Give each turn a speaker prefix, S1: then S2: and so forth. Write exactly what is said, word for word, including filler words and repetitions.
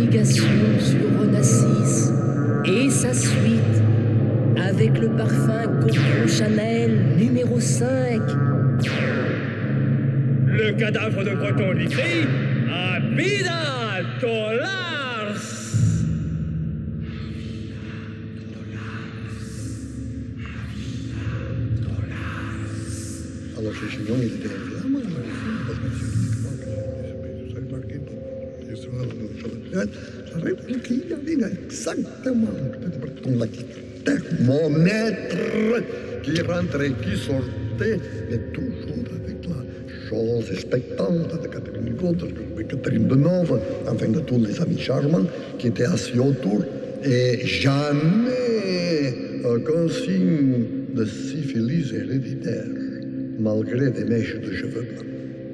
S1: navigation sur Onassis et sa suite avec le parfum Coco Chanel numéro cinq.
S2: Le cadavre de Breton lui crie Abida Dollars.
S3: Alors, ce chignon, il était vraiment... Exactement. Le thermomètre qui rentrait et qui sortait, mais toujours avec la chose expectante de Catherine Gauthier, de Catherine Deneuve, enfin de tous les amis charmants qui étaient assis autour, et jamais aucun signe de syphilis héréditaire, malgré des mèches de cheveux blancs.